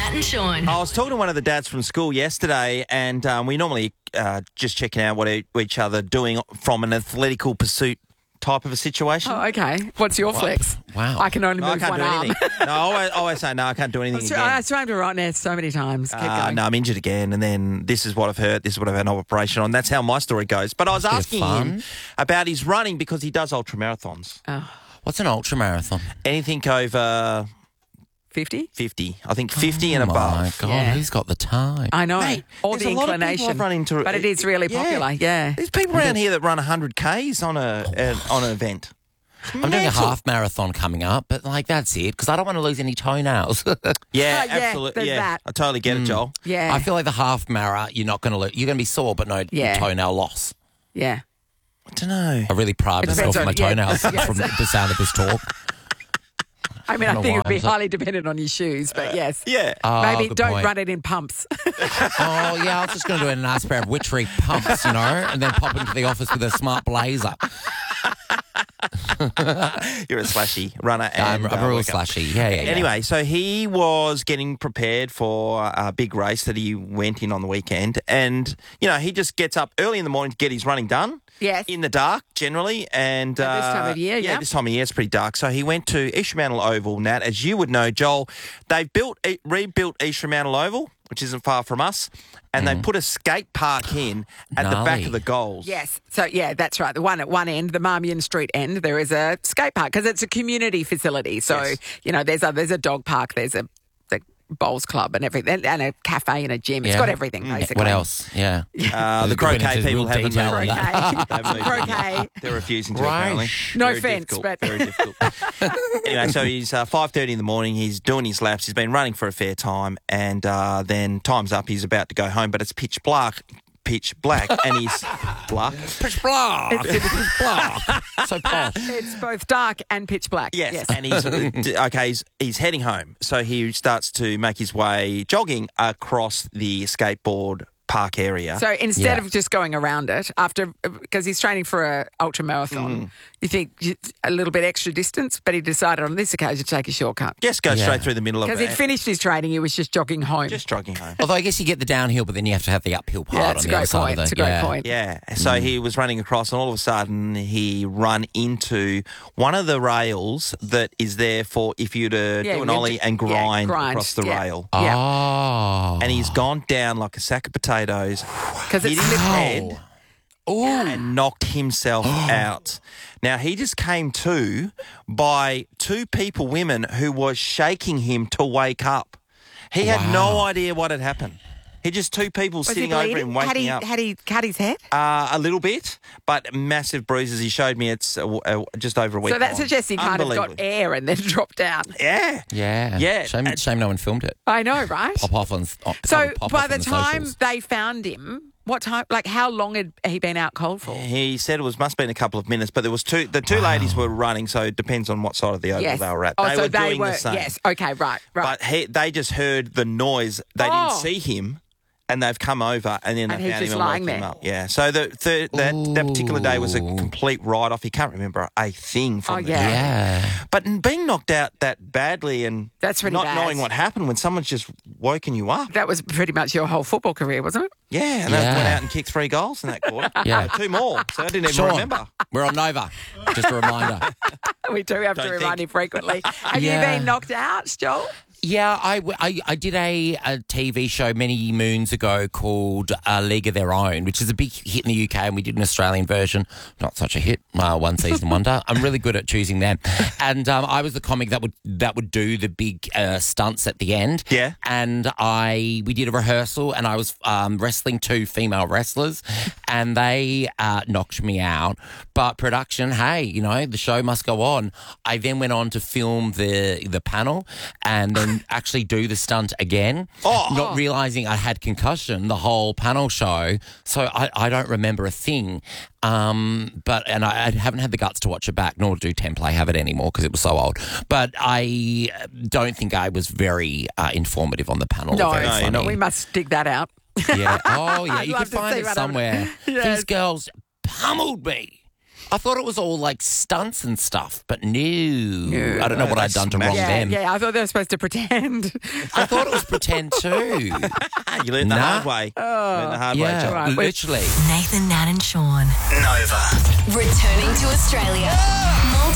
Matt and Sean. I was talking to one of the dads from school yesterday, and we normally just checking out what each other doing from an athletical pursuit type of a situation. Oh, okay. What's your flex? Wow. I can only No, I move can't one do arm. anything. No, I always say, no, I can't do anything I again. tried to right now so many times. Keep going. No, I'm injured again, and then this is what I've heard. This is what I've had an operation on. That's how my story goes. But I was asking him about his running because he does ultra marathons. What's an ultra marathon? Anything over 50? 50. I think 50 and My above. God, Yeah. who's got the time? I know. Mate, Or there's the a lot of people inclination. I've run into. But it is really popular, yeah. There's people around here that run 100 Ks on an event. I'm doing a half marathon coming up, but that's it because I don't want to lose any toenails. Yeah, yeah, absolutely. there's Yeah, that. I totally get it, Joel. Yeah. I feel like the half mara, you're not going to lose. You're going to be sore, but no toenail loss. Yeah. I don't know. I really pride myself on my toenails from the sound of this talk. I mean, I know think why it would be I'm so- highly dependent on your shoes, but yes. Yeah. Maybe good don't point. run it in pumps. Oh, yeah, I was just going to do a nice pair of Witchery pumps, and then pop into the office with a smart blazer. You're a slashy runner. And, I'm a real workout. slashy. Yeah. Anyway, so he was getting prepared for a big race that he went in on the weekend. And, he just gets up early in the morning to get his running done. Yes. In the dark, generally. And At this time of year, yeah. this time of year, it's pretty dark. So he went to East Fremantle Oval, Nat. As you would know, Joel, they've rebuilt East Fremantle Oval, which isn't far from us, and they put a skate park in at the back Gnarly. of the goals. Yes. So, yeah, that's right. The one at one end, the Marmion Street end, there is a skate park because it's a community facility. So, Yes. there's a dog park, there's the bowls club and everything, and a cafe and a gym. It's Yeah. got everything, basically. What else? Yeah. The Go into croquet people real haven't detail moved. on that. They haven't moved in Croquet. yet. They're refusing to, Right. apparently. No Very offence, difficult, but- very difficult. Anyway, so he's 5:30 in the morning. He's doing his laps. He's been running for a fair time, and then time's up. He's about to go home, but it's pitch black, and he's black. Pitch black. Pitch black. So posh. It's both dark and pitch black. Yes, and he's heading home. So he starts to make his way jogging across the skateboard park area. So instead of just going around it, because he's training for a ultra marathon, you think a little bit extra distance, but he decided on this occasion to take a shortcut. just go straight through the middle of Because it. he'd finished his training, he was just jogging home. Just jogging home. Although I guess you get the downhill, but then you have to have the uphill part Yeah, on it's a the other great side point. of the It's a great point. Yeah. So he was running across, and all of a sudden he run into one of the rails that is there for if you to do an ollie and grind across the rail. Yeah. Oh. And he's gone down like a sack of potatoes, Because hit it's his head, and knocked himself out. Now, he just came to by two women who were shaking him to wake up. He had no idea what had happened. He just two people Was he sitting over bleeding? him waking up. Had he cut his head? A little bit, but massive bruises. He showed me it's just over a week. So that long. suggests he kind of got Unbelievable. air and then dropped down. Yeah. Yeah. Yeah. Shame no one filmed it. I know, right? Pop off on. So pop by off the on time socials. they found him, what time? Like how long had he been out cold for? He said it must have been a couple of minutes, but there was the two ladies were running, so it depends on what side of the oval Yes. they were at. Oh, They so were they doing were. the same. Yes. Okay. Right. But they just heard the noise. They didn't see him, and they've come over, and then And they he's found just him and lying woke him there. up. Yeah. So that particular day was a complete write-off. He can't remember a thing from the yeah. Yeah. But being knocked out that badly and That's pretty not bad. knowing what happened when someone's just woken you up. That was pretty much your whole football career, wasn't it? Yeah, and they went out and kicked 3 goals in that quarter. Yeah. Two more, so I didn't even Sean, remember. We're on Nova. Just a reminder. We do have to Don't remind think. him frequently. Have you Yeah. been knocked out, Joel? Yeah, I did a TV show many moons ago called League of Their Own, which is a big hit in the UK, and we did an Australian version. Not such a hit, one season wonder. I'm really good at choosing them. And I was the comic that would do the big stunts at the end. Yeah. And we did a rehearsal, and I was wrestling 2 female wrestlers, and they knocked me out. But production, hey, the show must go on. I then went on to film the panel, and then actually do the stunt again, not realising I had concussion the whole panel show, so I don't remember a thing. But I haven't had the guts to watch it back, nor do Template have it anymore because it was so old. But I don't think I was very informative on the panel. No, Very it's funny. not. We must dig that out. Yeah. Oh, yeah. I'd You love could to find see it what somewhere. happened. Yes. These girls pummeled me. I thought it was all like stunts and stuff, but no. I don't know what I'd done to wrong them. Yeah, I thought they were supposed to pretend. I thought it was pretend too. You learned the hard way. Learned the hard way, Yeah, John. Right, literally. Nathan, Nat and Sean. Nova. Returning to Australia.